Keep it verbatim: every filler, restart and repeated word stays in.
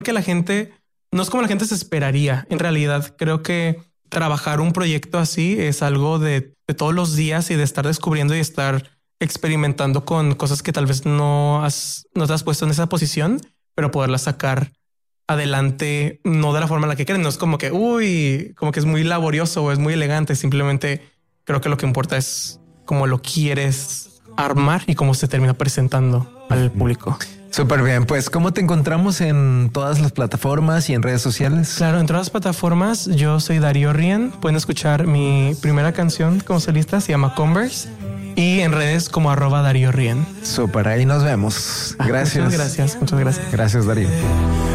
que la gente no es como la gente se esperaría. En realidad, creo que trabajar un proyecto así es algo de, de todos los días y de estar descubriendo y estar experimentando con cosas que tal vez no has, no te has puesto en esa posición, pero poderlas sacar adelante, no de la forma en la que quieren. No es como que, uy, como que es muy laborioso o es muy elegante. Simplemente creo que lo que importa es cómo lo quieres armar y cómo se termina presentando al público. Súper bien. Pues, ¿cómo te encontramos en todas las plataformas y en redes sociales? Claro, en todas las plataformas. Yo soy Darío Rien. Pueden escuchar mi primera canción como solista, se llama Converse. Y en redes como arroba Darío Rien. Súper, ahí nos vemos. Gracias. Ah, muchas gracias, muchas gracias. Gracias, Darío.